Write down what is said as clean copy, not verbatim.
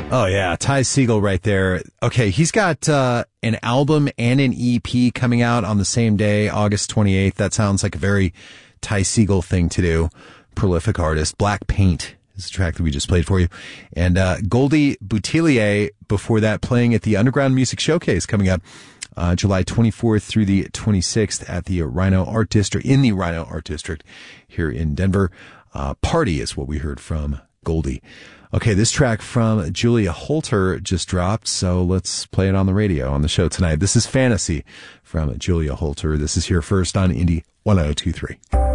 Oh, yeah. Ty Segall right there. Okay, he's got an album and an EP coming out on the same day, August 28th. That sounds like a very Ty Segall thing to do. Prolific artist. Black Paint is the track that we just played for you. And Goldie Boutillier, before that, playing at the Underground Music Showcase coming up July 24th through the 26th at the Rhino Art District, in the Rhino Art District here in Denver. Party is what we heard from Goldie. Okay, this track from Julia Holter just dropped, so let's play it on the radio on the show tonight. This is Fantasy from Julia Holter. This is here first on Indie 1023.